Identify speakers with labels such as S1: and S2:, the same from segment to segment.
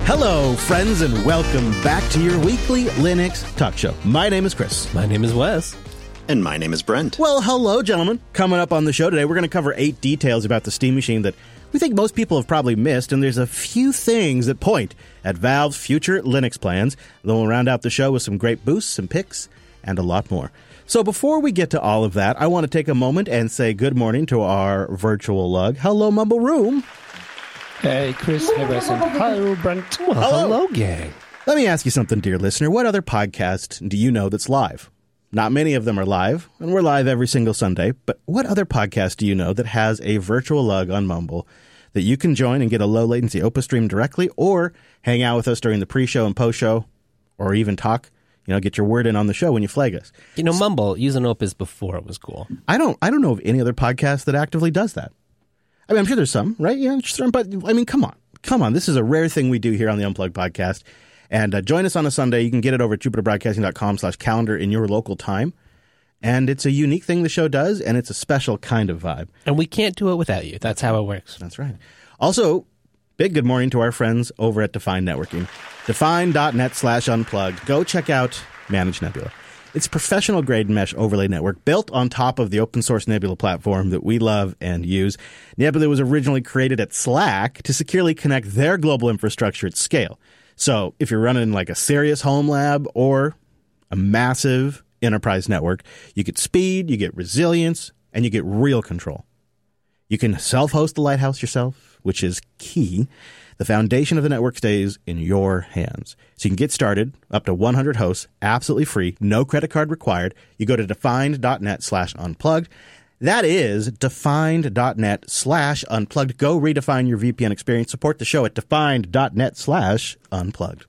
S1: Hello, friends, and welcome back to your weekly Linux talk show. My name is Chris.
S2: My name is Wes.
S3: And my name is Brent.
S1: Well, hello, gentlemen. Coming up on the show today, we're going to cover 8 details about the Steam Machine that we think most people have probably missed, and there's a few things that point at Valve's future Linux plans. Then we'll round out the show with some great boosts, some picks, and a lot more. So before we get to all of that, I want to take a moment and say good morning to our virtual lug. Hello, Mumble Room.
S2: Hey, Chris. Hey, Wes. Hello, Brent. Well, hello, gang.
S1: Let me ask you something, dear listener. What other podcast do you know that's live? Not many of them are live, and we're live every single Sunday, but what other podcast do you know that has a virtual lug on Mumble that you can join and get a low-latency Opus stream directly, or hang out with us during the pre-show and post-show, or even talk, get your word in on the show when you flag us?
S2: Mumble, using Opus before it was cool.
S1: I don't know of any other podcast that actively does that. I mean, I'm sure there's some, right? Yeah, but I mean, come on. This is a rare thing we do here on the Unplugged podcast. And join us on a Sunday. You can get it over at jupiterbroadcasting.com/calendar in your local time. And it's a unique thing the show does, and it's a special kind of vibe.
S2: And we can't do it without you. That's how it works.
S1: That's right. Also, big good morning to our friends over at Define Networking. Define.net/unplugged. Go check out Manage Nebula. It's a professional-grade mesh overlay network built on top of the open-source Nebula platform that we love and use. Nebula was originally created at Slack to securely connect their global infrastructure at scale. So if you're running like a serious home lab or a massive enterprise network, you get speed, you get resilience, and you get real control. You can self-host the Lighthouse yourself, which is key. The foundation of the network stays in your hands. So you can get started, up to 100 hosts, absolutely free, no credit card required. You go to defined.net/unplugged. That is defined.net/unplugged. Go redefine your VPN experience. Support the show at defined.net/unplugged.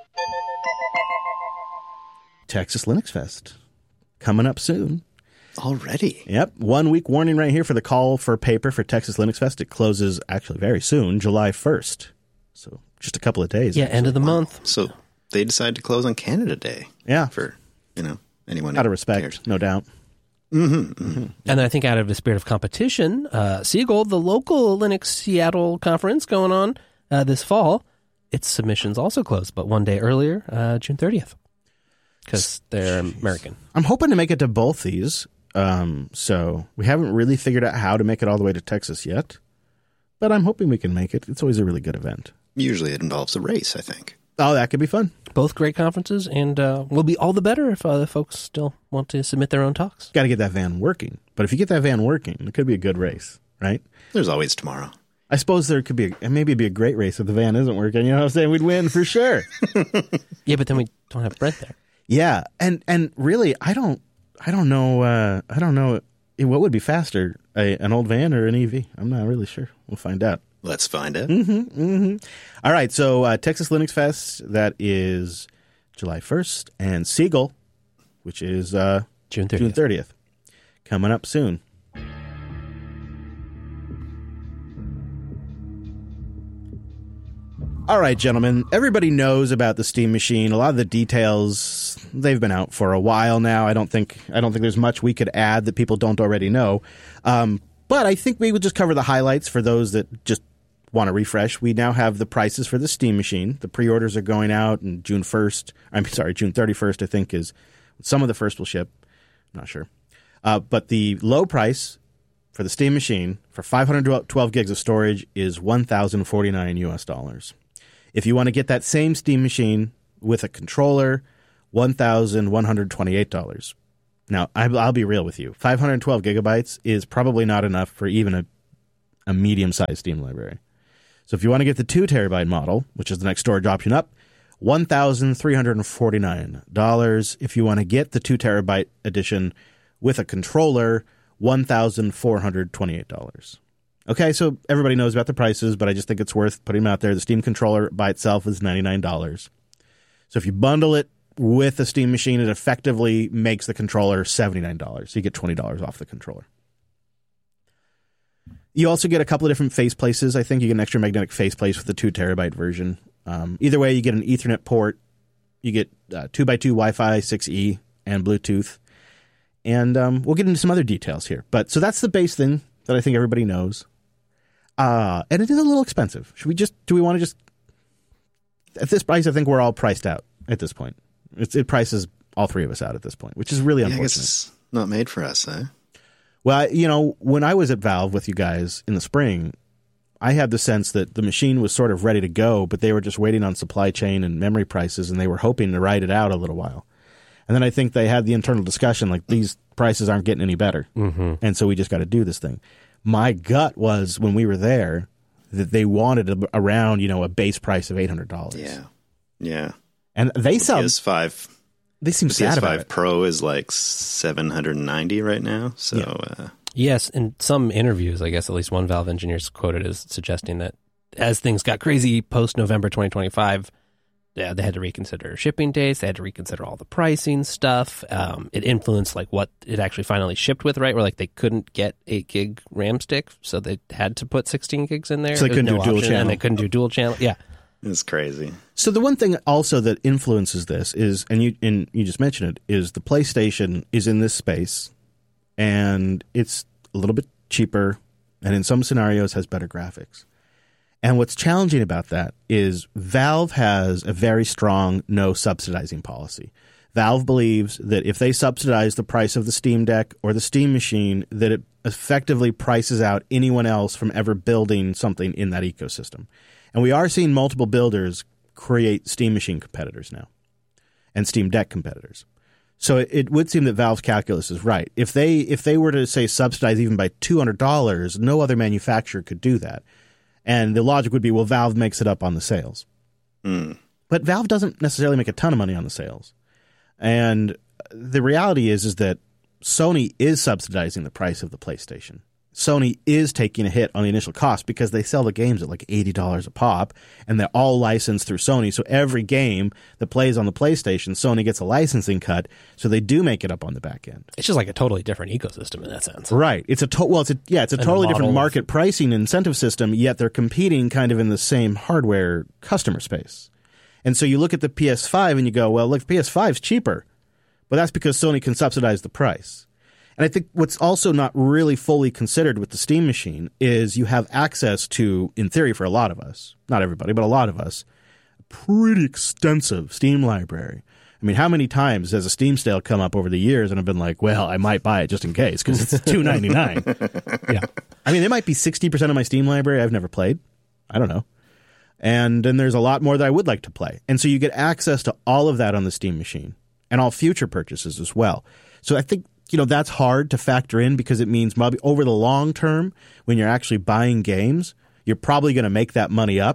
S1: Texas Linux Fest coming up soon.
S3: Already?
S1: Yep. 1 week warning right here for the call for paper for Texas Linux Fest. It closes actually very soon, July 1st. So just a couple of days.
S2: Yeah, end of the month.
S3: So they decided to close on Canada Day.
S1: Yeah.
S3: For, anyone.
S1: Out of respect,
S3: cares.
S1: no doubt.
S3: Mm-hmm, mm-hmm.
S2: And I think out of the spirit of competition, Seagull, the local Linux Seattle conference going on this fall, its submissions also closed, but 1 day earlier, June 30th, because they're American.
S1: I'm hoping to make it to both these. So we haven't really figured out how to make it all the way to Texas yet, but I'm hoping we can make it. It's always a really good event.
S3: Usually it involves a race, I think.
S1: Oh, that could be fun.
S2: Both great conferences, and will be all the better if folks still want to submit their own talks.
S1: Got to get that van working. But if you get that van working, it could be a good race, right?
S3: There's always tomorrow.
S1: I suppose there could be, maybe it'd be a great race if the van isn't working. You know what I'm saying? We'd win for sure.
S2: Yeah, but then we don't have Brent there.
S1: Yeah, and really, I don't know what would be faster, an old van or an EV. I'm not really sure. We'll find out.
S3: Let's find out.
S1: All right, so Texas Linux Fest, that is July 1st, and Seagull, which is
S2: June 30th.
S1: Coming up soon. All right, gentlemen, everybody knows about the Steam Machine. A lot of the details, they've been out for a while now. I don't think there's much we could add that people don't already know. But I think we would just cover the highlights for those that just want to refresh. We now have the prices for the Steam Machine. The pre-orders are going out on June 31st, I think, is some of the first will ship. I'm not sure. But the low price for the Steam Machine for 512 gigs of storage is $1,049 US. If you want to get that same Steam Machine with a controller, $1,128. Now, I'll be real with you. 512 gigabytes is probably not enough for even a medium-sized Steam library. So if you want to get the 2 terabyte model, which is the next storage option up, $1,349. If you want to get the 2 terabyte edition with a controller, $1,428. Okay, so everybody knows about the prices, but I just think it's worth putting them out there. The Steam controller by itself is $99. So if you bundle it with the Steam Machine, it effectively makes the controller $79. So you get $20 off the controller. You also get a couple of different faceplaces. I think you get an extra magnetic faceplate with the 2 terabyte version. Either way, you get an Ethernet port. You get 2x2 Wi-Fi 6E and Bluetooth. And we'll get into some other details here. So that's the base thing that I think everybody knows. And it is a little expensive. Do we want to just at this price, I think we're all priced out at this point. It prices all three of us out at this point, which is really
S3: I
S1: unfortunate.
S3: guess it's not made for us, eh?
S1: Well, when I was at Valve with you guys in the spring, I had the sense that the machine was sort of ready to go, but they were just waiting on supply chain and memory prices, and they were hoping to ride it out a little while. And then I think they had the internal discussion, like, these prices aren't getting any better. Mm-hmm. And so we just got to do this thing. My gut was, when we were there, that they wanted around, a base price of $800.
S3: Yeah. Yeah.
S1: And they sell...
S3: PS5...
S1: They seem sad about
S3: PS5
S1: it.
S3: Pro is like $790 right now. So,
S2: Yes, in some interviews, I guess at least one Valve engineer is quoted as suggesting that as things got crazy post-November 2025, they had to reconsider shipping dates. They had to reconsider all the pricing stuff. It influenced like what it actually finally shipped with, right? Where like they couldn't get 8 gig RAM stick, so they had to put 16 gigs in there.
S1: So they couldn't do dual channel.
S2: And they couldn't do dual channel. Yeah.
S3: it's crazy.
S1: So the one thing also that influences this is, and you just mentioned it, is the PlayStation is in this space, and it's a little bit cheaper, and in some scenarios has better graphics. And what's challenging about that is Valve has a very strong no subsidizing policy. Valve believes that if they subsidize the price of the Steam Deck or the Steam machine, that it effectively prices out anyone else from ever building something in that ecosystem. And we are seeing multiple builders create Steam machine competitors now and Steam Deck competitors. So it would seem that Valve's calculus is right. If they were to, say, subsidize even by $200, no other manufacturer could do that. And the logic would be, well, Valve makes it up on the sales. But Valve doesn't necessarily make a ton of money on the sales. And the reality is that Sony is subsidizing the price of the PlayStation. Sony is taking a hit on the initial cost because they sell the games at like $80 a pop, and they're all licensed through Sony. So every game that plays on the PlayStation, Sony gets a licensing cut, so they do make it up on the back end.
S2: It's just like a totally different ecosystem in that sense.
S1: Right. It's a totally different market pricing incentive system, yet they're competing kind of in the same hardware customer space. And so you look at the PS5 and you go, well, look, PS5's cheaper, but that's because Sony can subsidize the price. And I think what's also not really fully considered with the Steam machine is you have access to, in theory for a lot of us, not everybody, but a lot of us, a pretty extensive Steam library. I mean, how many times has a Steam sale come up over the years and I've been like, well, I might buy it just in case because it's $2.99. Yeah. I mean, there might be 60% of my Steam library I've never played. I don't know. And then there's a lot more that I would like to play. And so you get access to all of that on the Steam machine and all future purchases as well. So I think, that's hard to factor in because it means maybe over the long term, when you're actually buying games, you're probably going to make that money up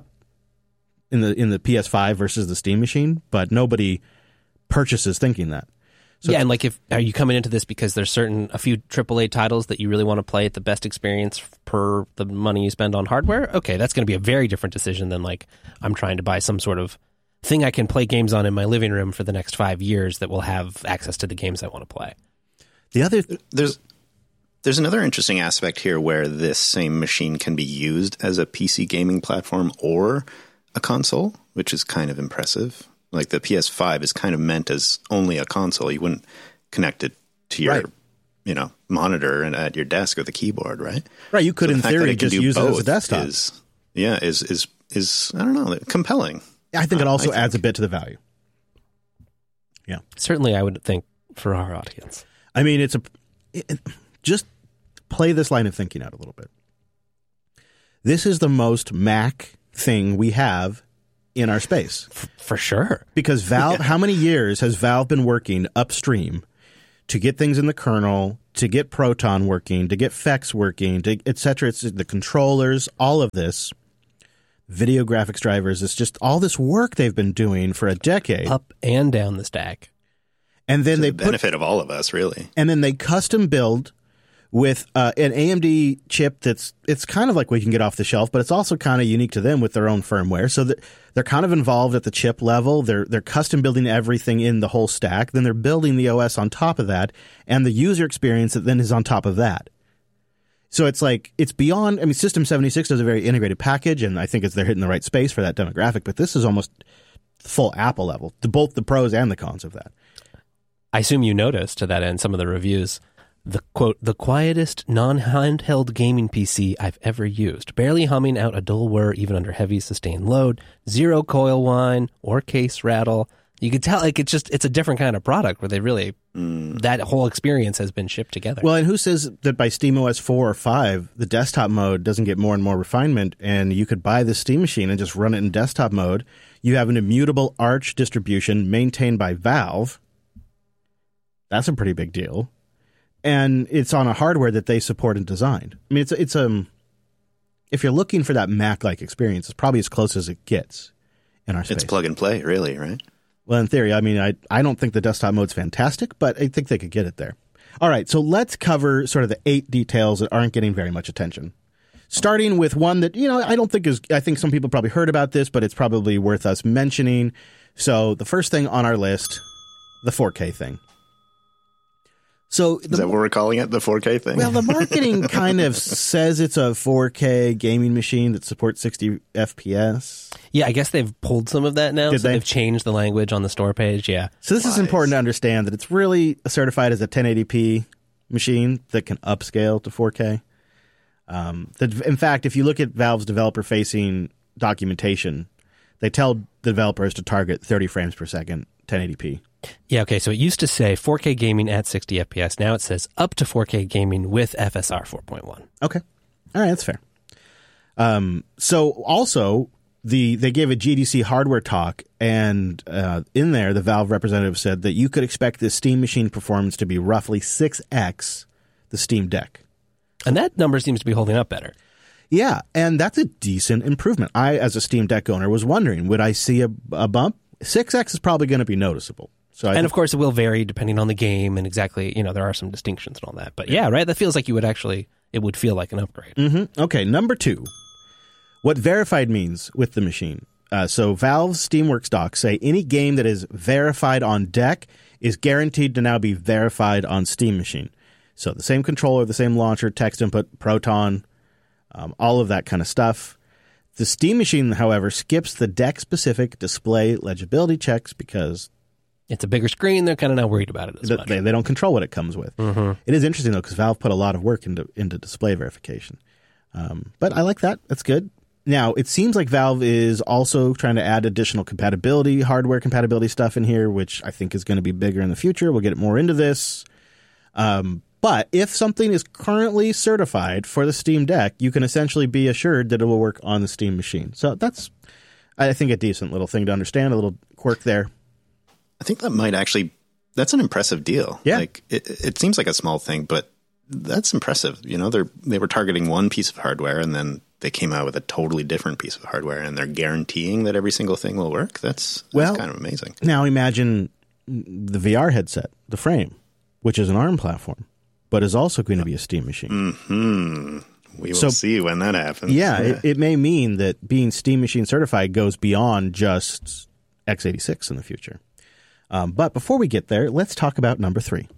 S1: in the PS5 versus the Steam machine, but nobody purchases thinking that. So
S2: yeah, and like, are you coming into this because there's a few AAA titles that you really want to play at the best experience per the money you spend on hardware? Okay, that's going to be a very different decision than like I'm trying to buy some sort of thing I can play games on in my living room for the next 5 years that will have access to the games I want to play.
S1: The other
S3: there's another interesting aspect here where this same machine can be used as a PC gaming platform or a console, which is kind of impressive. Like the PS5 is kind of meant as only a console. You wouldn't connect it to your, monitor and at your desk or the keyboard, right?
S1: Right. You could, in theory, just use it as a desktop.
S3: Is I don't know, compelling.
S1: I think it also adds a bit to the value. Yeah.
S2: Certainly, I would think for our audience.
S1: I mean, just play this line of thinking out a little bit. This is the most Mac thing we have in our space.
S2: For sure.
S1: Because Valve, how many years has Valve been working upstream to get things in the kernel, to get Proton working, to get FEX working, et cetera? It's the controllers, all of this, video graphics drivers. It's just all this work they've been doing for a decade.
S2: Up and down the stack.
S1: And then they
S3: benefit of all of us, really.
S1: And then they custom build with an AMD chip it's kind of like we can get off the shelf, but it's also kind of unique to them with their own firmware. So that they're kind of involved at the chip level. They're custom building everything in the whole stack. Then they're building the OS on top of that, and the user experience that then is on top of that. So it's like it's beyond. I mean, System 76 does a very integrated package, and I think they're hitting the right space for that demographic. But this is almost full Apple level to both the pros and the cons of that.
S2: I assume you noticed to that end some of the reviews The quote, the quietest non-handheld gaming PC I've ever used. Barely humming out a dull whir even under heavy sustained load. Zero coil whine or case rattle. You can tell like it's a different kind of product where they really that whole experience has been shipped together.
S1: Well, and who says that by SteamOS 4 or 5, the desktop mode doesn't get more and more refinement, and you could buy the Steam machine and just run it in desktop mode. You have an immutable Arch distribution maintained by Valve. That's a pretty big deal. And it's on a hardware that they support and designed. I mean, it's if you're looking for that Mac-like experience, it's probably as close as it gets in our space.
S3: It's plug and play, really, right?
S1: Well, in theory, I mean, I don't think the desktop mode's fantastic, but I think they could get it there. All right, so let's cover sort of the 8 details that aren't getting very much attention. Starting with one that, I think some people probably heard about this, but it's probably worth us mentioning. So the first thing on our list, the 4K thing. So
S3: is that what we're calling it, the 4K thing?
S1: Well, the marketing kind of says it's a 4K gaming machine that supports 60 FPS.
S2: Yeah, I guess they've pulled some of that now. They've changed the language on the store page, yeah.
S1: So this is important to understand that it's really certified as a 1080p machine that can upscale to 4K. In fact, if you look at Valve's developer-facing documentation, they tell the developers to target 30 frames per second, 1080p.
S2: Yeah, okay, so it used to say 4K gaming at 60 FPS. Now it says up to 4K gaming with FSR 4.1.
S1: Okay. All right, that's fair. So also, they gave a GDC hardware talk, and in there, the Valve representative said that you could expect the Steam machine performance to be roughly 6x the Steam Deck.
S2: And that number seems to be holding up better.
S1: Yeah, and that's a decent improvement. I, as a Steam Deck owner, was wondering, would I see a bump? 6x is probably going to be noticeable. So
S2: of course, it will vary depending on the game and exactly, there are some distinctions and all that. But yeah, right? That feels like it would feel like an upgrade.
S1: Mm-hmm. Okay, number 2. What verified means with the machine. So Valve's Steamworks docs say any game that is verified on Deck is guaranteed to now be verified on Steam machine. So the same controller, the same launcher, text input, Proton, all of that kind of stuff. The Steam machine, however, skips the Deck-specific display legibility checks because
S2: it's a bigger screen. They're kind of not worried about it as much.
S1: They don't control what it comes with. Mm-hmm. It is interesting, though, because Valve put a lot of work into display verification. But I like that. That's good. Now, it seems like Valve is also trying to add additional compatibility, hardware compatibility stuff in here, which I think is going to be bigger in the future. We'll get more into this. But if something is currently certified for the Steam Deck, you can essentially be assured that it will work on the Steam machine. So that's, I think, a decent little thing to understand, a little quirk there.
S3: I think that might actually, that's an impressive deal.
S1: Yeah.
S3: Like it seems like a small thing, but that's impressive. They were targeting one piece of hardware and then they came out with a totally different piece of hardware and they're guaranteeing that every single thing will work. That's kind of amazing.
S1: Now imagine the VR headset, the Frame, which is an ARM platform, but is also going to be a Steam machine.
S3: Mm-hmm. We will see when that happens.
S1: Yeah, it may mean that being Steam machine certified goes beyond just x86 in the future. But before we get there, let's talk about number 3.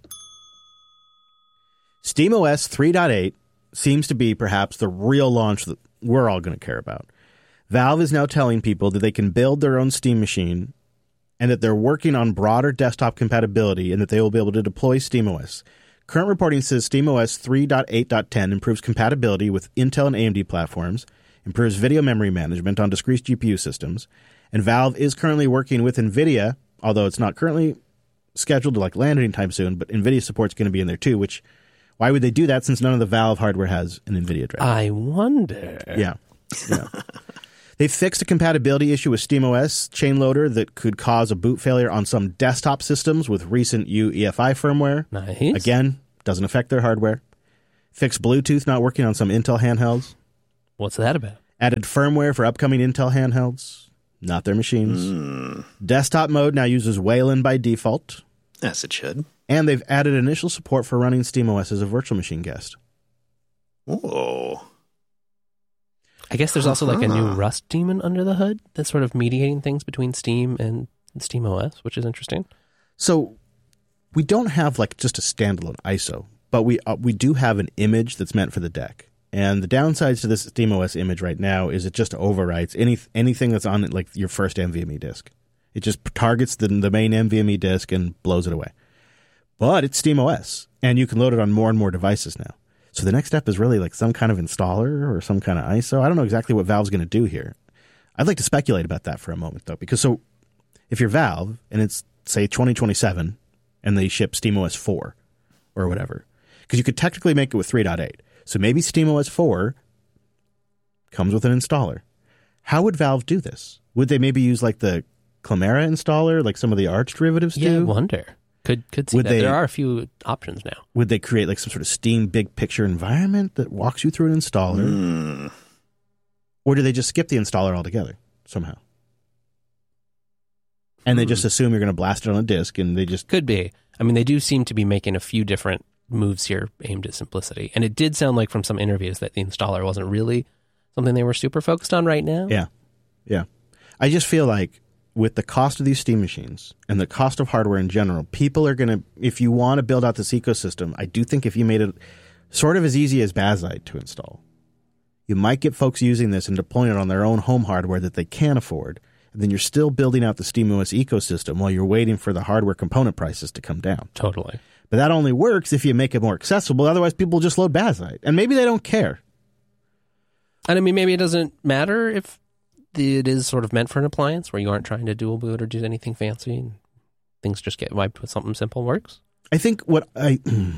S1: SteamOS 3.8 seems to be perhaps the real launch that we're all going to care about. Valve is now telling people that they can build their own Steam machine and that they're working on broader desktop compatibility and that they will be able to deploy SteamOS. Current reporting says SteamOS 3.8.10 improves compatibility with Intel and AMD platforms, improves video memory management on discrete GPU systems, and Valve is currently working with NVIDIA, although it's not currently scheduled to land anytime soon, but NVIDIA support's going to be in there too, which, why would they do that since none of the Valve hardware has an NVIDIA driver?
S2: I wonder.
S1: Yeah. They fixed a compatibility issue with SteamOS chain loader that could cause a boot failure on some desktop systems with recent UEFI firmware.
S2: Nice.
S1: Again, doesn't affect their hardware. Fixed Bluetooth not working on some Intel handhelds.
S2: What's that about?
S1: Added firmware for upcoming Intel handhelds. Not their machines. Desktop mode now uses Wayland by default.
S3: Yes, it should.
S1: And they've added initial support for running SteamOS as a virtual machine guest.
S3: Whoa.
S2: I guess there's also a new Rust daemon under the hood that's sort of mediating things between Steam and SteamOS, which is interesting.
S1: So we don't have just a standalone ISO, but we do have an image that's meant for the deck. And the downsides to this SteamOS image right now is it just overwrites anything that's on your first NVMe disk. It just targets the main NVMe disk and blows it away. But it's SteamOS, and you can load it on more and more devices now. So the next step is really like some kind of installer or some kind of ISO. I don't know exactly what Valve's going to do here. I'd like to speculate about that for a moment, though, because so if you're Valve and it's, say, 2027 and they ship SteamOS 4 or whatever, because you could technically make it with 3.8. So maybe SteamOS 4 comes with an installer. How would Valve do this? Would they maybe use like the Clamera installer, like some of the Arch derivatives do?
S2: Yeah, I wonder. Could see that. There are a few options now.
S1: Would they create like some sort of Steam big picture environment that walks you through an installer? Or do they just skip the installer altogether somehow? And they just assume you're going to blast it on a disk, and they just...
S2: Could be. I mean, they do seem to be making a few different moves here aimed at simplicity. And it did sound like from some interviews that the installer wasn't really something they were super focused on right now.
S1: Yeah. I just feel like with the cost of these Steam machines and the cost of hardware in general, people are going to... If you want to build out this ecosystem, I do think if you made it sort of as easy as Bazzite to install, you might get folks using this and deploying it on their own home hardware that they can't afford. And then you're still building out the SteamOS ecosystem while you're waiting for the hardware component prices to come down.
S2: Totally.
S1: But that only works if you make it more accessible. Otherwise, people just load Bazzite. And maybe they don't care.
S2: And I mean, maybe it doesn't matter if it is sort of meant for an appliance where you aren't trying to dual boot or do anything fancy and things just get wiped with something simple works.
S1: I think the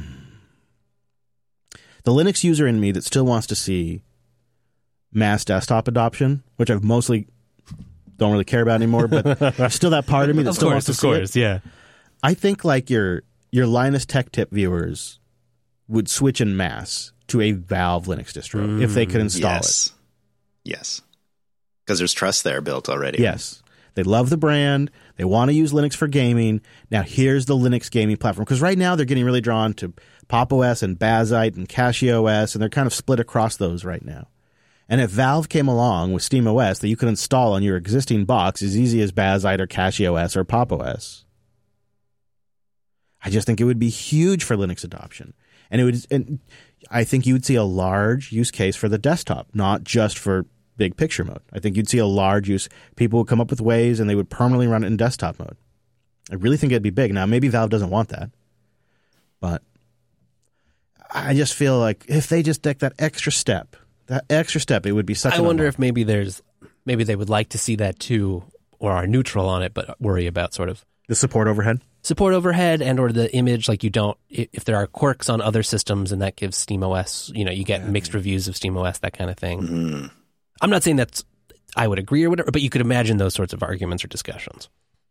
S1: Linux user in me that still wants to see mass desktop adoption, which I've mostly don't really care about anymore, but there's still that part of me that still wants to see it.
S2: Yeah.
S1: I think like your Linus Tech Tip viewers would switch en masse to a Valve Linux distro if they could install it.
S3: Yes. Because there's trust there built already.
S1: Yes. They love the brand. They want to use Linux for gaming. Now here's the Linux gaming platform. Because right now they're getting really drawn to Pop! OS and Bazzite and CachyOS, and they're kind of split across those right now. And if Valve came along with SteamOS that you could install on your existing box as easy as Bazzite or CachyOS or Pop! OS, I just think it would be huge for Linux adoption. And I think you would see a large use case for the desktop, not just for big picture mode. I think you'd see a large use. People would come up with ways and they would permanently run it in desktop mode. I really think it'd be big. Now, maybe Valve doesn't want that, but I just feel like if they just take that extra step, it would be such.
S2: I wonder if maybe they would like to see that too, or are neutral on it, but worry about sort of
S1: the support overhead
S2: and or the image. Like if there are quirks on other systems and that gives SteamOS, you get mixed reviews of SteamOS, that kind of thing.
S3: Mm-hmm.
S2: I'm not saying that's I would agree or whatever, but you could imagine those sorts of arguments or discussions.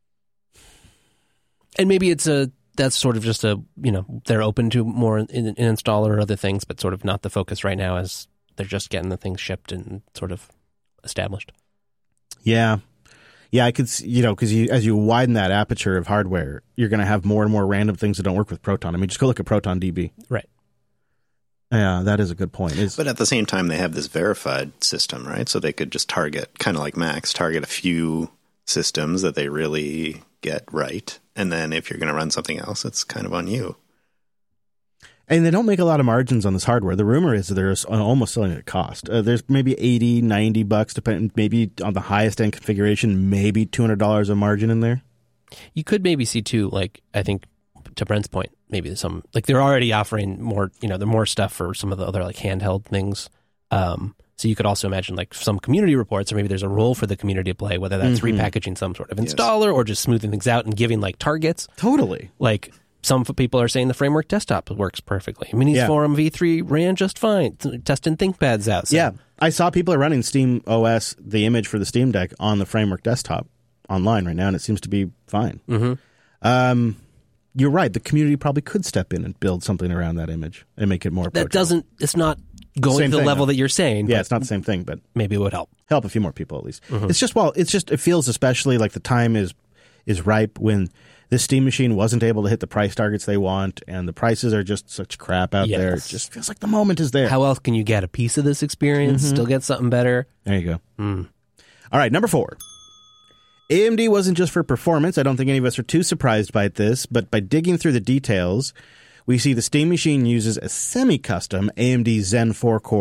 S2: And maybe that's sort of just they're open to more in installer or other things, but sort of not the focus right now as they're just getting the things shipped and sort of established.
S1: Yeah, I could, because as you widen that aperture of hardware, you're going to have more and more random things that don't work with Proton. I mean, just go look at Proton DB.
S2: Right.
S1: Yeah, that is a good point.
S3: But at the same time, they have this verified system, right? So they could just target, kind of like Macs, target a few systems that they really get right. And then if you're going to run something else, it's kind of on you.
S1: And they don't make a lot of margins on this hardware. The rumor is that they're almost selling it at cost. There's maybe $80, $90, depending, maybe on the highest end configuration, maybe $200 of margin in there.
S2: You could maybe see too, like, I think to Brent's point, maybe some, like they're already offering more, the more stuff for some of the other like handheld things. So you could also imagine like some community reports, or maybe there's a role for the community to play, whether that's repackaging some sort of installer or just smoothing things out and giving like targets.
S1: Totally.
S2: Like some people are saying the Framework desktop works perfectly. Minis Forum V3 ran just fine. Testing ThinkPads out. So.
S1: Yeah. I saw people are running Steam OS, the image for the Steam Deck, on the Framework desktop online right now, and it seems to be fine. Mm-hmm. You're right. The community probably could step in and build something around that image and make it more approachable.
S2: It's not going to the level that you're saying.
S1: Yeah, it's not the same thing, but
S2: maybe it would help
S1: a few more people at least. Mm-hmm. It feels especially like the time is ripe when this Steam machine wasn't able to hit the price targets they want, and the prices are just such crap out there. It just feels like the moment is there.
S2: How else can you get a piece of this experience, still get something better?
S1: There you go. All right, number 4. AMD wasn't just for performance. I don't think any of us are too surprised by this, but by digging through the details, we see the Steam machine uses a semi-custom AMD Zen 4 core,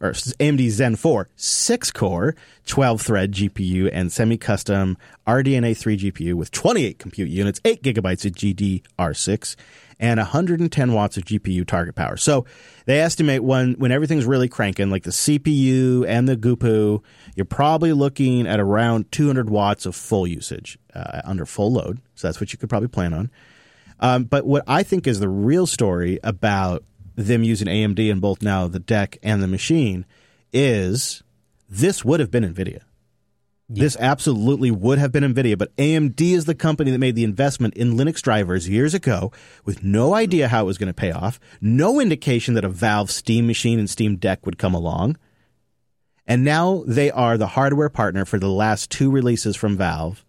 S1: or AMD Zen 4 6-core, 12-thread GPU and semi-custom RDNA 3 GPU with 28 compute units, 8 gigabytes of GDR6, and 110 watts of GPU target power. So they estimate when everything's really cranking, like the CPU and the GPU, you're probably looking at around 200 watts of full usage under full load. So that's what you could probably plan on. But what I think is the real story about them using AMD in both now the deck and the machine is this would have been NVIDIA. Yeah. This absolutely would have been NVIDIA, but AMD is the company that made the investment in Linux drivers years ago with no idea how it was going to pay off, no indication that a Valve Steam machine and Steam Deck would come along. And now they are the hardware partner for the last 2 releases from Valve.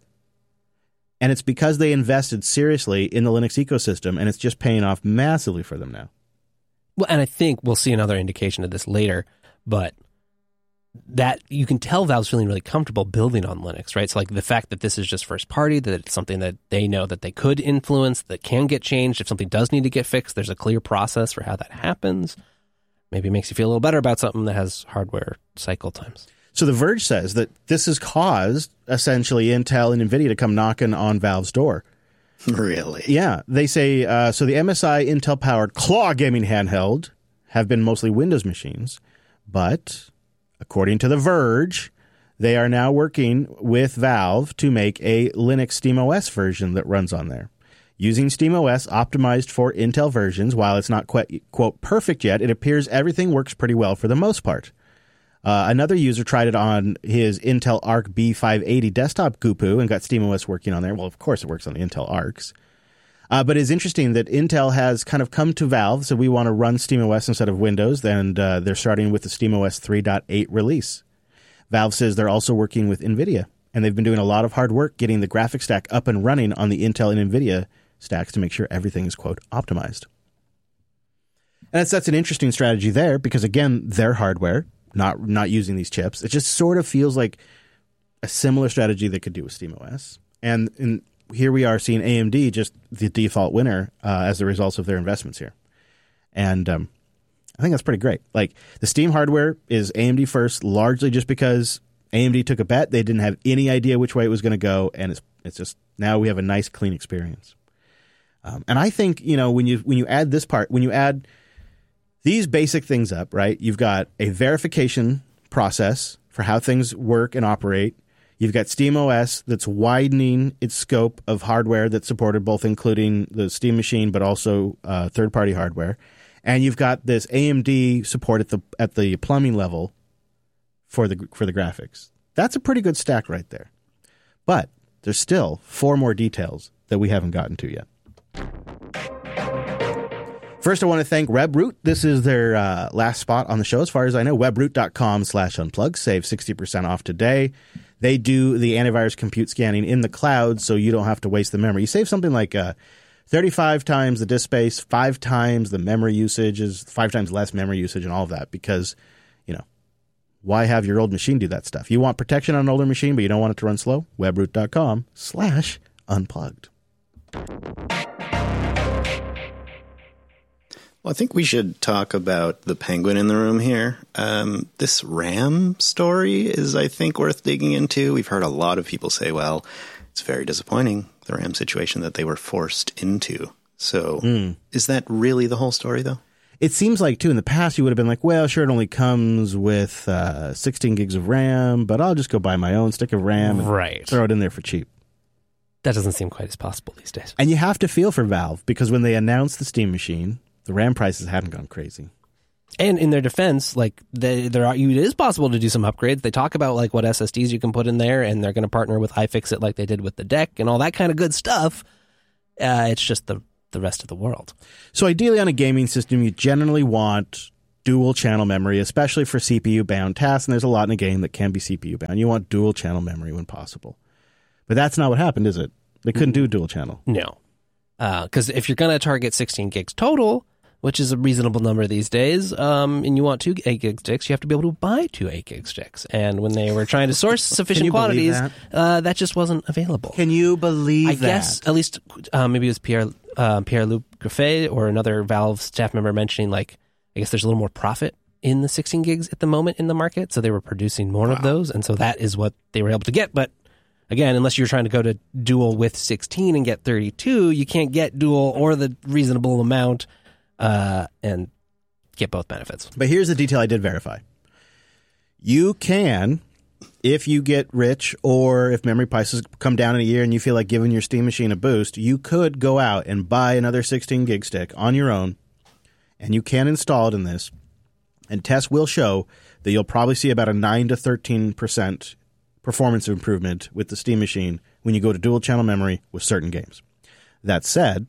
S1: And it's because they invested seriously in the Linux ecosystem, and it's just paying off massively for them now.
S2: Well, and I think we'll see another indication of this later, but that you can tell Valve's feeling really comfortable building on Linux, right? So like the fact that this is just first party, that it's something that they know that they could influence, that can get changed. If something does need to get fixed, there's a clear process for how that happens. Maybe it makes you feel a little better about something that has hardware cycle times.
S1: So The Verge says that this has caused essentially Intel and NVIDIA to come knocking on Valve's door.
S3: Really?
S1: Yeah. They say, so the MSI Intel-powered Claw gaming handheld have been mostly Windows machines, but according to The Verge, they are now working with Valve to make a Linux SteamOS version that runs on there. Using SteamOS optimized for Intel versions, while it's not quite, quote, perfect yet, it appears everything works pretty well for the most part. Another user tried it on his Intel Arc B580 desktop GPU and got SteamOS working on there. Well, of course it works on the Intel Arcs. But it's interesting that Intel has kind of come to Valve, so we want to run SteamOS instead of Windows, and they're starting with the SteamOS 3.8 release. Valve says they're also working with NVIDIA, and they've been doing a lot of hard work getting the graphics stack up and running on the Intel and NVIDIA stacks to make sure everything is, quote, optimized. And that's an interesting strategy there because, again, their hardware, not using these chips. It just sort of feels like a similar strategy they could do with SteamOS. And here we are seeing AMD just the default winner as a result of their investments here. And I think that's pretty great. Like the Steam hardware is AMD first, largely just because AMD took a bet. They didn't have any idea which way it was going to go, and it's just now we have a nice, clean experience. And I think when you add this part, when you add these basic things up, right? You've got a verification process for how things work and operate. You've got SteamOS that's widening its scope of hardware that's supported, both including the Steam machine, but also third-party hardware. And you've got this AMD support at the plumbing level for the graphics. That's a pretty good stack right there. But there's still 4 more details that we haven't gotten to yet. First, I want to thank Webroot. This is their last spot on the show, as far as I know. Webroot.com/unplug. Save 60% off today. They do the antivirus compute scanning in the cloud, so you don't have to waste the memory. You save something like 35 times the disk space, 5 times the memory usage, 5 times less memory usage, and all of that, because, why have your old machine do that stuff? You want protection on an older machine, but you don't want it to run slow? Webroot.com/unplugged.
S3: Well, I think we should talk about the penguin in the room here. This RAM story is, I think, worth digging into. We've heard a lot of people say, well, it's very disappointing, the RAM situation that they were forced into. So is that really the whole story, though?
S1: It seems like, too, in the past, you would have been like, well, sure, it only comes with 16 gigs of RAM, but I'll just go buy my own stick of RAM and throw it in there for cheap.
S2: That doesn't seem quite as possible these days.
S1: And you have to feel for Valve, because when they announced the Steam machine, the RAM prices hadn't gone crazy.
S2: And in their defense, it is possible to do some upgrades. They talk about what SSDs you can put in there, and they're going to partner with iFixit like they did with the deck and all that kind of good stuff. It's just the rest of the world. So ideally on a gaming system, you generally want dual channel memory, especially for CPU bound tasks. And there's a lot in a game that can be CPU bound. You want dual channel memory when possible. But that's not what happened, is it? They couldn't do dual channel. No. Because if you're going to target 16 gigs total, which is a reasonable number these days, and you want 2 8-gig sticks, you have to be able to buy 2 8-gig sticks. And when they were trying to source sufficient quantities, that just wasn't available.
S1: Can you believe that? I
S2: guess, at least, maybe it was Pierre-Luc Graffet or another Valve staff member mentioning, I guess there's a little more profit in the 16 gigs at the moment in the market, so they were producing more of those, and so that is what they were able to get. But again, unless you're trying to go to dual with 16 and get 32, you can't get dual or the reasonable amount and get both benefits.
S1: But here's the detail I did verify. You can, if you get rich or if memory prices come down in a year and you feel like giving your Steam machine a boost, you could go out and buy another 16 gig stick on your own, and you can install it in this. And tests will show that you'll probably see about a 9 to 13% performance improvement with the Steam machine when you go to dual channel memory with certain games. That said,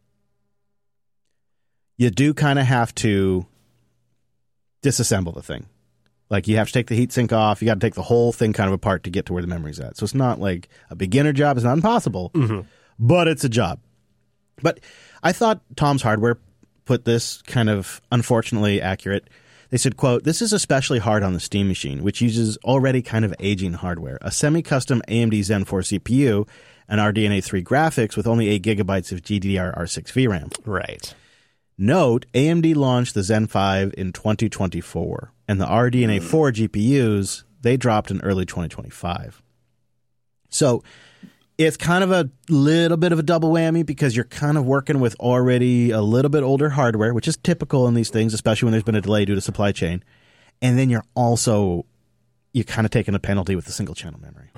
S1: you do kind of have to disassemble the thing. Like, you have to take the heatsink off. You got to take the whole thing kind of apart to get to where the memory's at. So it's not like a beginner job. It's not impossible, but it's a job. But I thought Tom's Hardware put this kind of unfortunately accurate. They said, quote, "This is especially hard on the Steam machine, which uses already kind of aging hardware. A semi-custom AMD Zen 4 CPU and RDNA 3 graphics with only 8 gigabytes of GDDR6 VRAM."
S2: Right.
S1: Note, AMD launched the Zen 5 in 2024, and the RDNA 4 GPUs, they dropped in early 2025. So it's kind of a little bit of a double whammy because you're kind of working with already a little bit older hardware, which is typical in these things, especially when there's been a delay due to supply chain. And then you're kind of taking a penalty with the single channel memory.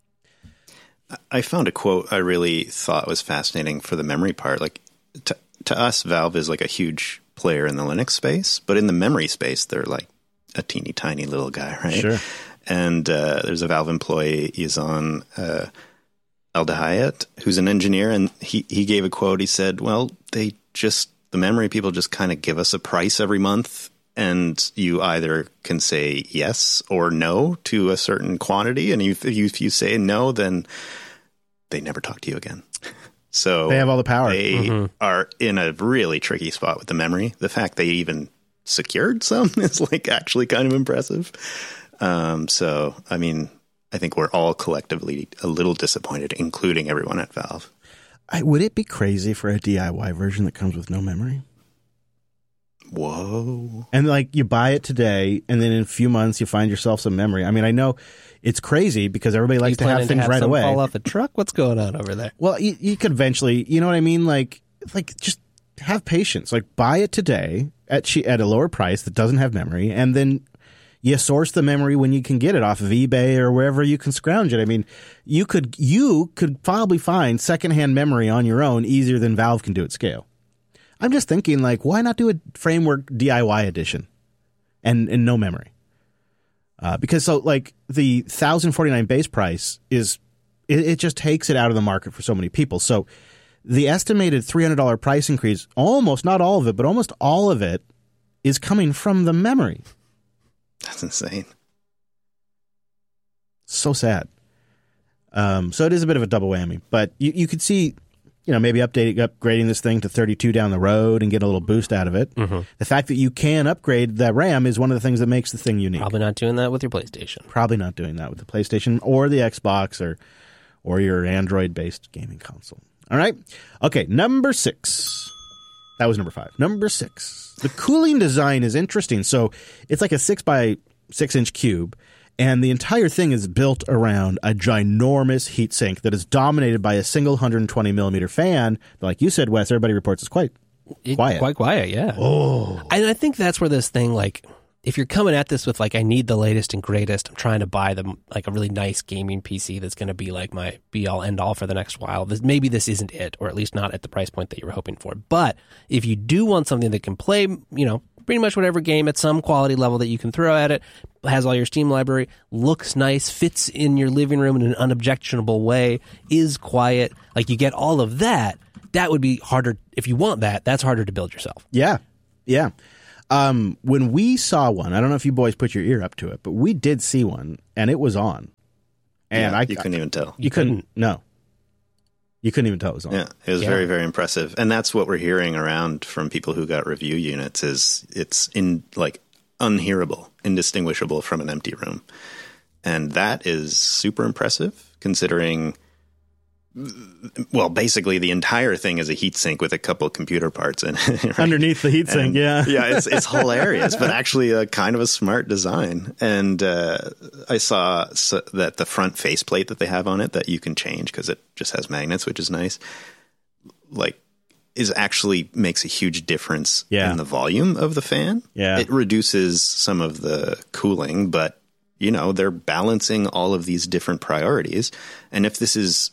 S3: I found a quote I really thought was fascinating for the memory part. Like, to us, Valve is like a huge player in the Linux space, but in the memory space, they're like a teeny tiny little guy, right? Sure. And there's a Valve employee, Yazan Aldahayat, who's an engineer, and he gave a quote. He said, well, the memory people just kind of give us a price every month, and you either can say yes or no to a certain quantity, and if you say no, then they never talk to you again. So
S1: they have all the power.
S3: They are in a really tricky spot with the memory. The fact they even secured some is like actually kind of impressive. So, I mean, I think we're all collectively a little disappointed, including everyone at Valve.
S1: Would it be crazy for a DIY version that comes with no memory?
S3: Whoa.
S1: And like, you buy it today, and then in a few months you find yourself some memory. I mean, I know it's crazy because everybody likes to have things right away.
S2: Fall off a truck? What's going on over there?
S1: Well, you could eventually, you know what I mean? Like just have patience. Like, buy it today at a lower price that doesn't have memory, and then you source the memory when you can get it off of eBay or wherever you can scrounge it. I mean, you could probably find secondhand memory on your own easier than Valve can do at scale. I'm just thinking, like, why not do a Framework DIY edition and no memory? Because so, like, the $1,049 base price it just takes it out of the market for so many people. So the estimated $300 price increase, almost, not all of it, but almost all of it is coming from the memory.
S3: That's insane.
S1: So sad. So it is a bit of a double whammy, but you could see, maybe upgrading this thing to 32 down the road and get a little boost out of it. The fact that you can upgrade that RAM is one of the things that makes the thing unique.
S2: Probably not doing that with your PlayStation.
S1: Probably not doing that with the PlayStation or the Xbox or your Android-based gaming console. All right. Okay, number 6. That was number 5. Number 6. The cooling design is interesting. So it's like a 6 by 6 inch cube, and the entire thing is built around a ginormous heatsink that is dominated by a single 120 millimeter fan. Like you said, Wes, everybody reports it's quite quiet.
S2: Quite quiet, yeah.
S1: Oh.
S2: And I think that's where this thing, like, if you're coming at this with, like, I need the latest and greatest, I'm trying to buy like a really nice gaming PC that's going to be like my be-all, end-all for the next while, maybe this isn't it, or at least not at the price point that you were hoping for. But if you do want something that can play, pretty much whatever game at some quality level that you can throw at it, has all your Steam library, looks nice, fits in your living room in an unobjectionable way, is quiet, like, you get all of that, that would be harder. If you want that, that's harder to build yourself.
S1: Yeah. Yeah. When we saw one, I don't know if you boys put your ear up to it, but we did see one, and it was on. And
S3: you couldn't even tell.
S1: You couldn't. No. You couldn't even tell it was on.
S3: Yeah, it was very, very impressive. And that's what we're hearing around from people who got review units is it's unhearable, indistinguishable from an empty room. And that is super impressive considering Well, basically the entire thing is a heatsink with a couple of computer parts in it. Right?
S1: Underneath the heatsink, yeah.
S3: Yeah, it's hilarious, but actually a kind of a smart design. And I saw that the front faceplate that they have on it that you can change because it just has magnets, which is nice, like is actually makes a huge difference in the volume of the fan.
S1: Yeah.
S3: It reduces some of the cooling, but, you know, they're balancing all of these different priorities. And if this is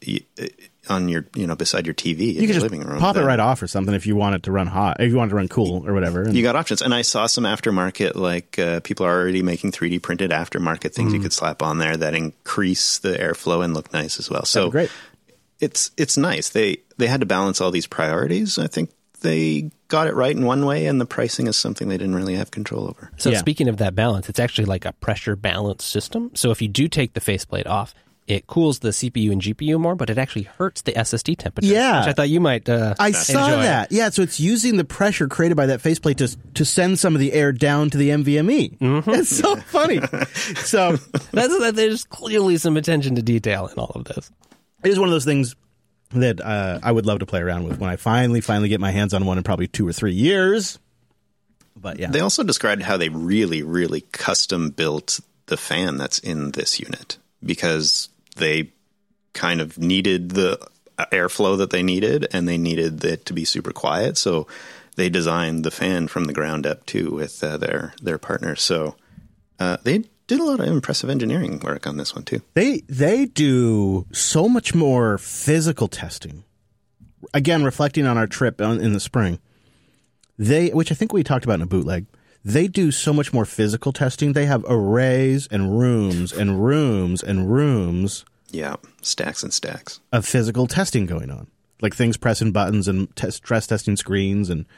S3: on your, you know, beside your TV in your living room,
S1: pop it right off or something if you want it to run hot, if you want it to run cool or whatever. And
S3: you got options. And I saw some aftermarket, like people are already making 3D printed aftermarket things you could slap on there that increase the airflow and look nice as well. So
S1: great.
S3: It's nice. They had to balance all these priorities. I think they got it right in one way, and the pricing is something they didn't really have control over.
S2: So speaking of that balance, it's actually like a pressure balance system. So if you do take the faceplate off, it cools the CPU and GPU more, but it actually hurts the SSD temperature.
S1: Yeah.
S2: Which I thought you might
S1: I saw
S2: enjoy.
S1: that. Yeah, so it's using the pressure created by that faceplate to send some of the air down to the NVMe. Mm-hmm. It's so funny. So
S2: there's clearly some attention to detail in all of this.
S1: It is one of those things that I would love to play around with when I finally get my hands on one in probably 2 or 3 years. But yeah.
S3: They also described how they really, really custom built the fan that's in this unit because they kind of needed the airflow that they needed, and they needed it to be super quiet. So they designed the fan from the ground up too with their partners. So they did a lot of impressive engineering work on this one too.
S1: They do so much more physical testing. Again, reflecting on our trip in the spring, which I think we talked about in a bootleg. They do so much more physical testing. They have arrays and rooms and rooms and rooms.
S3: Yeah, stacks and stacks
S1: of physical testing going on, like things pressing buttons and stress testing screens, and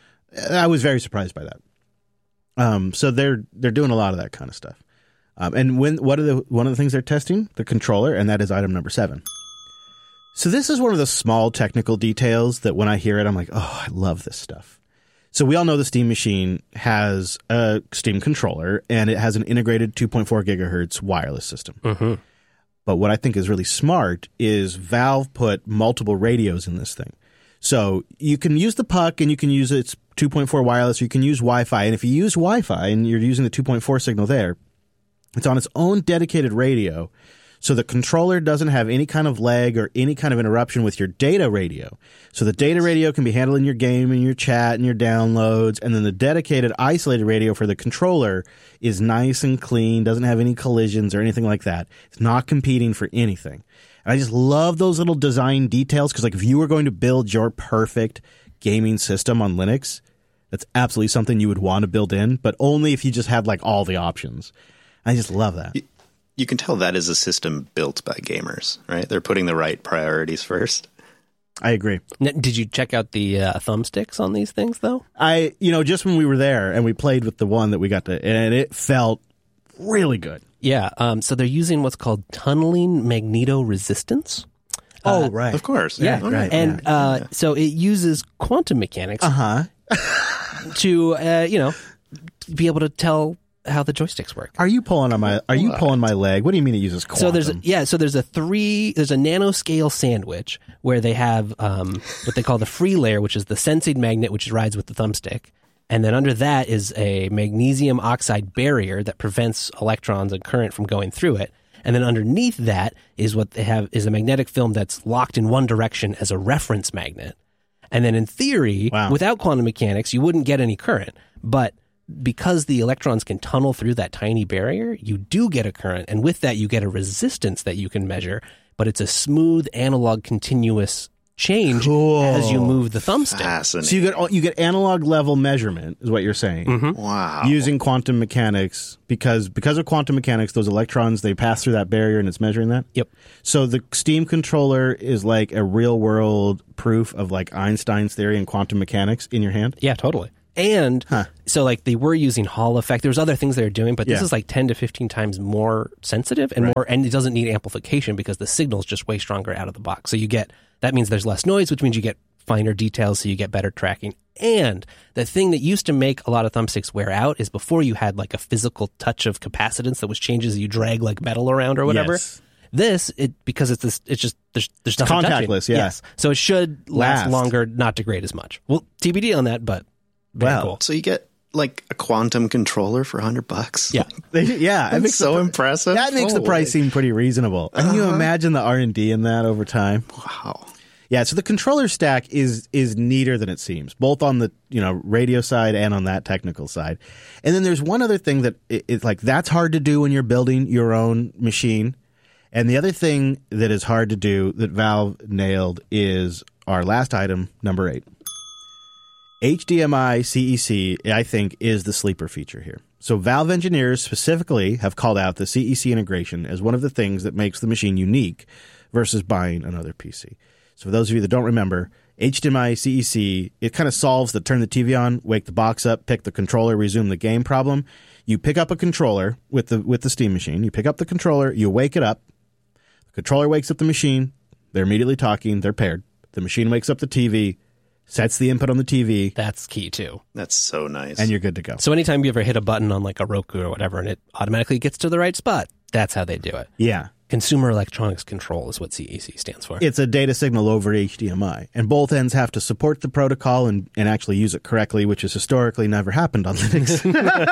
S1: I was very surprised by that. So they're doing a lot of that kind of stuff. And one of the things they're testing, the controller, and that is item number 7. So this is one of the small technical details that when I hear it, I'm like, oh, I love this stuff. So we all know the Steam Machine has a Steam controller, and it has an integrated 2.4 gigahertz wireless system. Mm-hmm. But what I think is really smart is Valve put multiple radios in this thing. So you can use the puck, and you can use its 2.4 wireless, or you can use Wi-Fi. And if you use Wi-Fi and you're using the 2.4 signal there, it's on its own dedicated radio. So the controller doesn't have any kind of lag or any kind of interruption with your data radio. So the data radio can be handling your game and your chat and your downloads. And then the dedicated isolated radio for the controller is nice and clean, doesn't have any collisions or anything like that. It's not competing for anything. And I just love those little design details because, like, if you were going to build your perfect gaming system on Linux, that's absolutely something you would want to build in, but only if you just had, like, all the options. I just love that.
S3: You can tell that is a system built by gamers, right? They're putting the right priorities first.
S1: I agree.
S2: Now, did you check out the thumbsticks on these things, though?
S1: Just when we were there and we played with the one that we got to, and it felt really good.
S2: Yeah. So they're using what's called tunneling magneto-resistance.
S1: Oh, right.
S3: Of course.
S2: Yeah.
S1: Right.
S2: And so it uses quantum mechanics to, be able to tell how the joysticks work.
S1: Are you pulling on my leg? What do you mean it uses quantum?
S2: So there's a nanoscale sandwich where they have what they call the free layer, which is the sensing magnet, which rides with the thumbstick. And then under that is a magnesium oxide barrier that prevents electrons and current from going through it. And then underneath that is what they have is a magnetic film that's locked in one direction as a reference magnet. And then in theory, without quantum mechanics, you wouldn't get any current. But because the electrons can tunnel through that tiny barrier, you do get a current. And with that, you get a resistance that you can measure. But it's a smooth, analog, continuous change as you move the thumbstick.
S1: So you get analog level measurement, is what you're saying.
S2: Mm-hmm.
S3: Wow.
S1: Using quantum mechanics, because of quantum mechanics, those electrons, they pass through that barrier and it's measuring that?
S2: Yep.
S1: So the Steam controller is like a real world proof of like Einstein's theory and quantum mechanics in your hand?
S2: Yeah, totally. And so like they were using Hall effect. There's other things they were doing, but this is like 10 to 15 times more sensitive and and it doesn't need amplification because the signal is just way stronger out of the box. So that means there's less noise, which means you get finer details, so you get better tracking. And the thing that used to make a lot of thumbsticks wear out is before you had like a physical touch of capacitance that was changes you drag like metal around or whatever.
S1: Yes.
S2: This, because it's this, it's just there's nothing
S1: contactless,
S2: touching.
S1: yeah.
S2: Yes, so it should last
S1: Last.
S2: longer, not degrade as much. Well, TBD on that, but very
S1: Well,
S2: cool.
S3: So you get like a quantum controller for $100.
S2: Yeah.
S1: Yeah, it
S3: That's
S1: makes
S3: so
S1: the,
S3: impressive.
S1: that makes the
S3: Holy.
S1: price seem pretty reasonable. Can you imagine the R&D in that over time?
S3: Wow.
S1: Yeah, so the controller stack is neater than it seems, both on the radio side and on that technical side. And then there's one other thing that it's like that's hard to do when you're building your own machine. And the other thing that is hard to do that Valve nailed is our last item, number 8. HDMI CEC, I think, is the sleeper feature here. So Valve engineers specifically have called out the CEC integration as one of the things that makes the machine unique versus buying another PC. So for those of you that don't remember, HDMI CEC, it kind of solves the turn the TV on, wake the box up, pick the controller, resume the game problem. You pick up a controller with the Steam machine. You pick up the controller, you wake it up. The controller wakes up the machine. They're immediately talking. They're paired. The machine wakes up the TV, sets the input on the TV,
S2: That's key too.
S3: That's so nice.
S1: and you're good to go.
S2: So anytime you ever hit a button on like a Roku or whatever, and it automatically gets to the right spot, that's how they do it.
S1: Yeah.
S2: Consumer Electronics Control is what CEC stands for.
S1: It's a data signal over HDMI, and both ends have to support the protocol and actually use it correctly, which has historically never happened on Linux.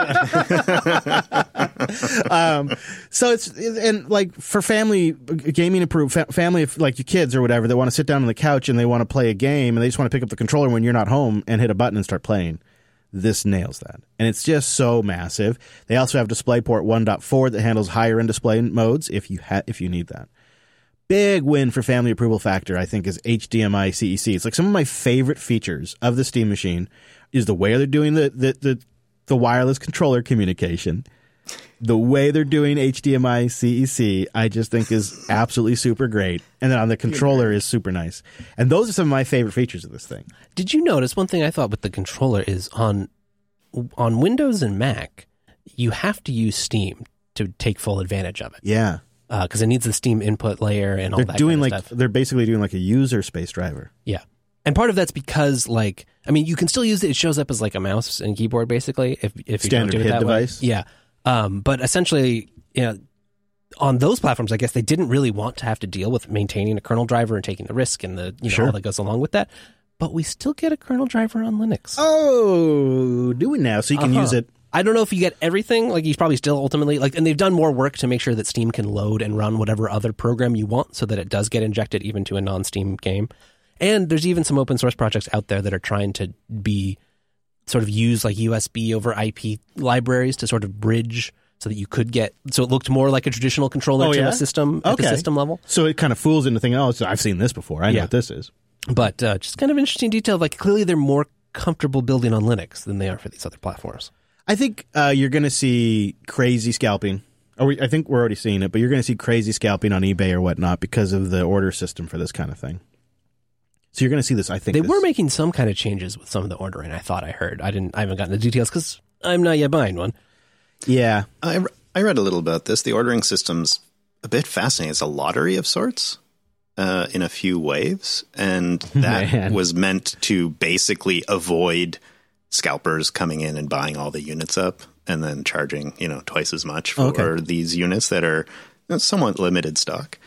S1: So it's, and like for family gaming approved family, like your kids or whatever, that want to sit down on the couch and they want to play a game and they just want to pick up the controller when you're not home and hit a button and start playing. This nails that. And it's just so massive. They also have DisplayPort 1.4 that handles higher end display modes if you need that. Big win for family approval factor, I think, is HDMI CEC. It's like some of my favorite features of the Steam machine is the way they're doing the wireless controller communication. The way they're doing HDMI CEC, I just think is absolutely super great. And then on the controller is super nice. And those are some of my favorite features of this thing.
S2: Did you notice one thing I thought with the controller is on Windows and Mac, you have to use Steam to take full advantage of it.
S1: Yeah.
S2: Because it needs the Steam input layer and all
S1: They're
S2: that
S1: doing
S2: kind
S1: like
S2: of stuff.
S1: they're basically doing like a user space driver.
S2: Yeah. And part of that's because, like, I mean, you can still use it. It shows up as like a mouse and keyboard, basically, if you
S1: Standard
S2: don't do it
S1: HID
S2: that
S1: device.
S2: way. Yeah. But essentially, on those platforms, I guess they didn't really want to have to deal with maintaining a kernel driver and taking the risk and the
S1: Sure.
S2: all that goes along with that. But we still get a kernel driver on Linux.
S1: Oh, do it now so you can use it.
S2: I don't know if you get everything. Like, you probably still ultimately, like, and they've done more work to make sure that Steam can load and run whatever other program you want so that it does get injected even to a non-Steam game. And there's even some open source projects out there that are trying to be sort of use like USB over IP libraries to sort of bridge so that you could get, so it looked more like a traditional controller
S1: Oh,
S2: to
S1: yeah?
S2: a system at the
S1: Okay.
S2: system level.
S1: So it kind of fools into thinking, oh, so I've seen this before. I know
S2: Yeah.
S1: what this is.
S2: But just kind of interesting detail. Like, clearly they're more comfortable building on Linux than they are for these other platforms.
S1: I think you're going to see crazy scalping. I think we're already seeing it, but you're going to see crazy scalping on eBay or whatnot because of the order system for this kind of thing. So you're going to see this, I think.
S2: They were making some kind of changes with some of the ordering. I thought I heard. I haven't gotten the details because I'm not yet buying one.
S1: Yeah.
S3: I read a little about this. The ordering system's a bit fascinating. It's a lottery of sorts in a few waves. And that
S1: Man.
S3: was meant to basically avoid scalpers coming in and buying all the units up and then charging, twice as much for these units that are somewhat limited stock.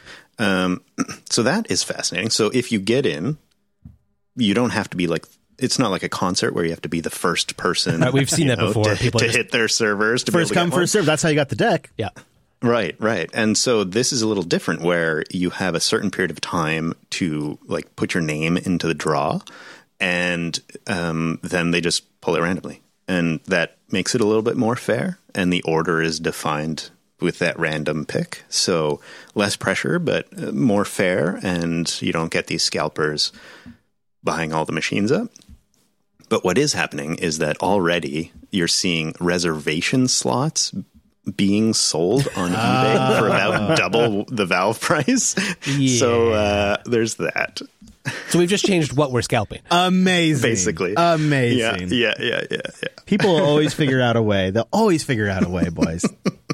S3: So that is fascinating. So if you get in, you don't have to be like, it's not like a concert where you have to be the first person.
S2: We've seen that before.
S3: To
S2: People just-
S3: hit their servers. To
S1: First
S3: be able to
S1: come,
S3: get one.
S1: first serve. That's how you got the deck.
S2: Yeah.
S3: Right. And so this is a little different where you have a certain period of time to like put your name into the draw and then they just pull it randomly. And that makes it a little bit more fair. And the order is defined with that random pick. So less pressure, but more fair. And you don't get these scalpers buying all the machines up. But what is happening is that already you're seeing reservation slots being sold on eBay for about double the Valve price.
S2: Yeah.
S3: So there's that.
S2: So we've just changed what we're scalping.
S1: Amazing.
S3: Basically.
S1: Amazing.
S3: Yeah.
S1: People will always figure out a way. They'll always figure out a way, boys.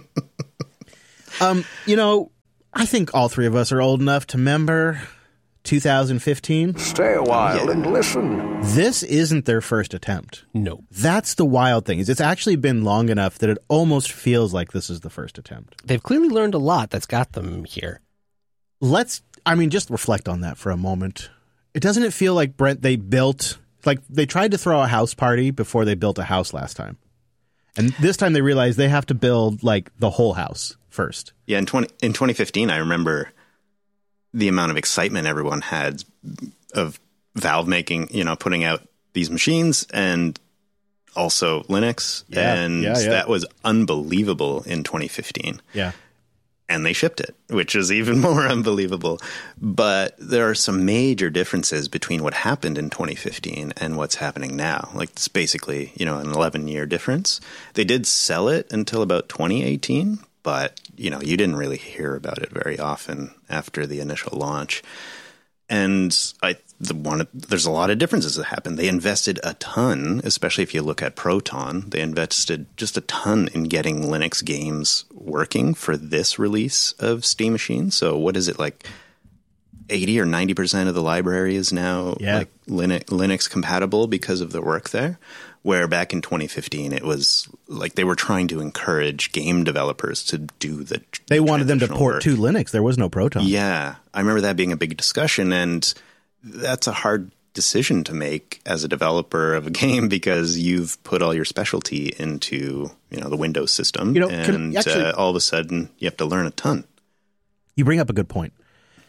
S1: I think all three of us are old enough to remember 2015.
S4: Stay a while and listen.
S1: This isn't their first attempt.
S2: No.
S1: That's the wild thing. Is it's actually been long enough that it almost feels like this is the first attempt.
S2: They've clearly learned a lot that's got them here.
S1: Just reflect on that for a moment. Doesn't it feel like, Brent, they tried to throw a house party before they built a house last time. And this time they realized they have to build like the whole house first.
S3: Yeah, in 2015, I remember the amount of excitement everyone had of Valve putting out these machines and also Linux. That was unbelievable in 2015.
S1: Yeah.
S3: And they shipped it, which is even more unbelievable. But there are some major differences between what happened in 2015 and what's happening now. Like, it's basically, an 11-year difference. They did sell it until about 2018, but, you didn't really hear about it very often after the initial launch. And there's a lot of differences that happened. They invested a ton, especially if you look at Proton. They invested just a ton in getting Linux games working for this release of Steam Machine. So what is it, like 80 or 90% of the library is now like Linux compatible because of the work there? Where back in 2015, it was like they were trying to encourage game developers to do the
S1: They wanted them to port
S3: work
S1: to Linux. There was no Proton.
S3: Yeah. I remember that being a big discussion, and that's a hard decision to make as a developer of a game because you've put all your specialty into, the Windows system, all of a sudden you have to learn a ton.
S1: You bring up a good point.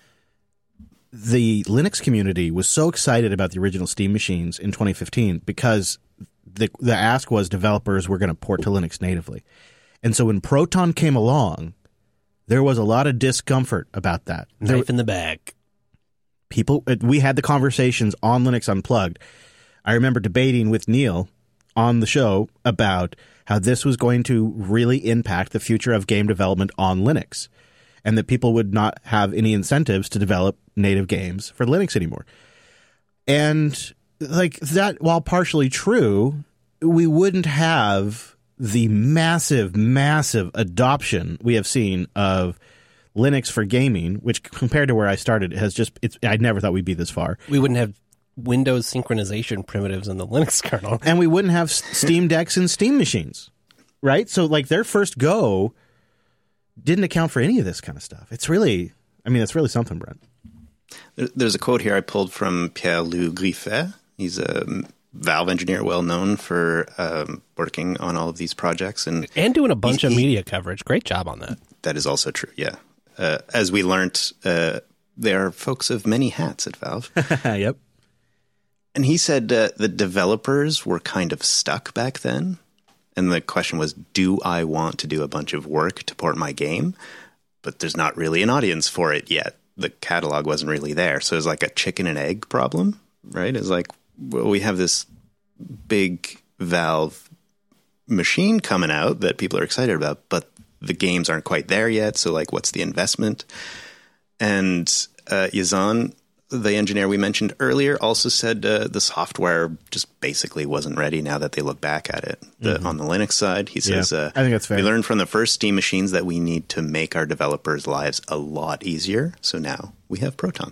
S1: The Linux community was so excited about the original Steam machines in 2015 because the ask was developers were going to port to Linux natively. And so when Proton came along, there was a lot of discomfort about that.
S2: Knife in the bag.
S1: We had the conversations on Linux Unplugged. I remember debating with Neil on the show about how this was going to really impact the future of game development on Linux, and that people would not have any incentives to develop native games for Linux anymore. And like that, while partially true, we wouldn't have the massive, massive adoption we have seen of Linux for gaming, which compared to where I started I never thought we'd be this far.
S2: We wouldn't have Windows synchronization primitives in the Linux kernel.
S1: And we wouldn't have Steam Decks and Steam machines, right? So like their first go didn't account for any of this kind of stuff. It's really something, Brent.
S3: There's a quote here I pulled from Pierre-Loup Griffet. He's a Valve engineer, well known for working on all of these projects and
S2: doing a bunch of media coverage. Great job on that.
S3: That is also true. Yeah, as we learned, there are folks of many hats at Valve.
S1: Yep.
S3: And he said the developers were kind of stuck back then, and the question was, do I want to do a bunch of work to port my game? But there's not really an audience for it yet. The catalog wasn't really there, so it's like a chicken and egg problem, right? It's like, well, we have this big Valve machine coming out that people are excited about, but the games aren't quite there yet. So like, what's the investment? And Yazan, the engineer we mentioned earlier, also said the software just basically wasn't ready now that they look back at it. On the Linux side, he says,
S1: I think that's fair.
S3: We learned from the first Steam machines that we need to make our developers' lives a lot easier. So now we have Proton.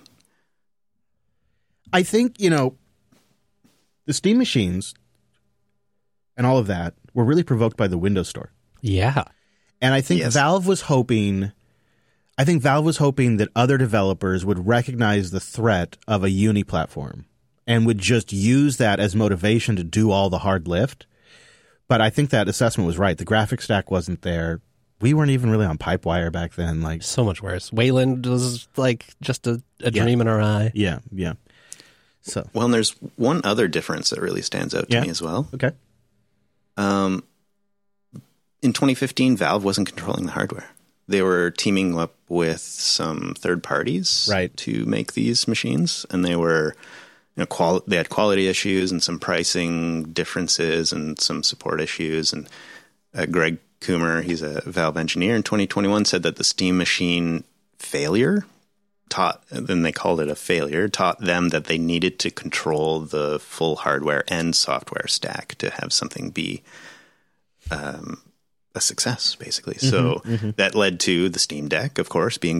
S1: I think, the Steam machines and all of that were really provoked by the Windows Store.
S2: Yeah.
S1: And I think Valve was hoping that other developers would recognize the threat of a uni platform and would just use that as motivation to do all the hard lift. But I think that assessment was right. The graphics stack wasn't there. We weren't even really on Pipewire back then. Like,
S2: so much worse. Wayland was like just a dream in our eye.
S1: Yeah. So,
S3: well, and there's one other difference that really stands out to me as well.
S1: Okay.
S3: In 2015, Valve wasn't controlling the hardware. They were teaming up with some third parties to make these machines, and they were, they had quality issues and some pricing differences and some support issues. And Greg Coomer, he's a Valve engineer in 2021, said that the Steam machine failure taught them that they needed to control the full hardware and software stack to have something be a success, basically. So that led to the Steam Deck, of course, being